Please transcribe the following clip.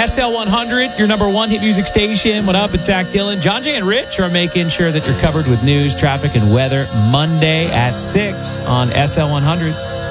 SL100, your number one hit music station. What up? It's Zach Dillon. John Jay and Rich are making sure that you're covered with news, traffic, and weather Monday at 6 on SL100.